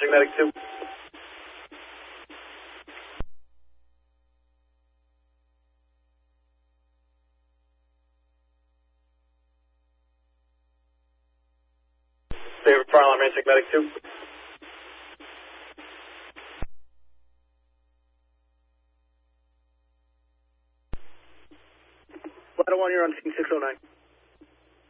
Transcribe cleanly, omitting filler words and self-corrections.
Ranging Medic 2. David Farland, Ranging Medic 2. Ladder 1, you're on scene 609.